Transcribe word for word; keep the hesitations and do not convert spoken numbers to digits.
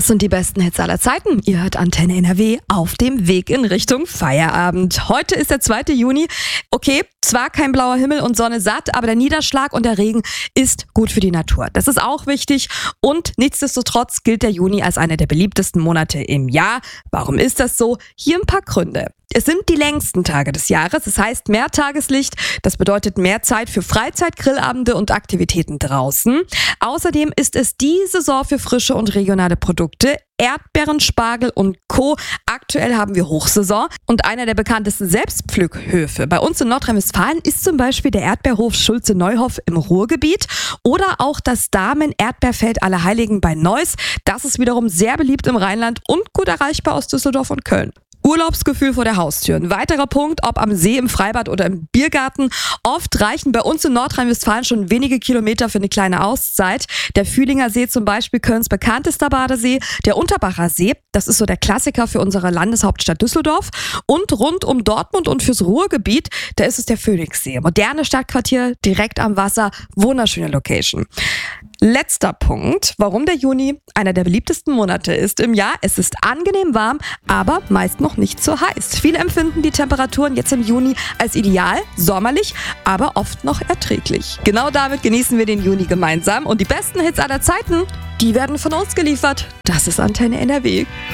Das sind die besten Hits aller Zeiten. Ihr hört Antenne N R W auf dem Weg in Richtung Feierabend. Heute ist der zweite Juni. Okay, zwar kein blauer Himmel und Sonne satt, aber der Niederschlag und der Regen ist gut für die Natur. Das ist auch wichtig und nichtsdestotrotz gilt der Juni als einer der beliebtesten Monate im Jahr. Warum ist das so? Hier ein paar Gründe. Es sind die längsten Tage des Jahres, das heißt mehr Tageslicht, das bedeutet mehr Zeit für Freizeit, Grillabende und Aktivitäten draußen. Außerdem ist es die Saison für frische und regionale Produkte, Erdbeeren, Spargel und Co. Aktuell haben wir Hochsaison und einer der bekanntesten Selbstpflückhöfe bei uns in Nordrhein-Westfalen ist zum Beispiel der Erdbeerhof Schulze-Neuhoff im Ruhrgebiet oder auch das Damen-Erdbeerfeld Allerheiligen bei Neuss. Das ist wiederum sehr beliebt im Rheinland und gut erreichbar aus Düsseldorf und Köln. Urlaubsgefühl vor der Haustür. Ein weiterer Punkt, ob am See, im Freibad oder im Biergarten. Oft reichen bei uns in Nordrhein-Westfalen schon wenige Kilometer für eine kleine Auszeit. Der Fühlinger See zum Beispiel, Kölns bekanntester Badesee. Der Unterbacher See, das ist so der Klassiker für unsere Landeshauptstadt Düsseldorf. Und rund um Dortmund und fürs Ruhrgebiet, da ist es der Phoenixsee. Moderne Stadtquartier, direkt am Wasser, wunderschöne Location. Letzter Punkt, warum der Juni einer der beliebtesten Monate ist im Jahr. Es ist angenehm warm, aber meist noch nicht so heiß. Viele empfinden die Temperaturen jetzt im Juni als ideal, sommerlich, aber oft noch erträglich. Genau damit genießen wir den Juni gemeinsam und die besten Hits aller Zeiten, die werden von uns geliefert. Das ist Antenne N R W.